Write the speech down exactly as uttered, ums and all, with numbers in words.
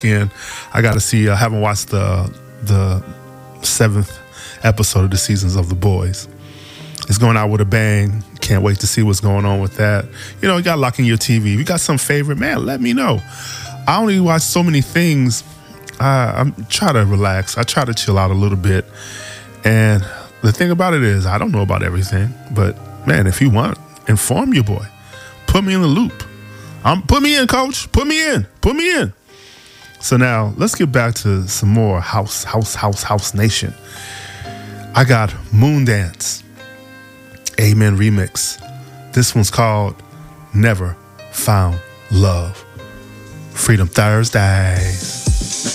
again. I got to see. I haven't watched the the seventh episode of the seasons of The Boys. It's going out with a bang. Can't wait to see what's going on with that. You know, you got to lock in your T V. If you got some favorite, man, let me know. I only watch so many things. I, I'm try to relax. I try to chill out a little bit. And the thing about it is, I don't know about everything. But, man, if you want, inform your boy. Put me in the loop. Um, put me in, coach. Put me in. Put me in. So now, let's get back to some more House, House, House, House Nation. I got Moondance. Amen remix. This one's called Never Found Love. Freedom Thursdays.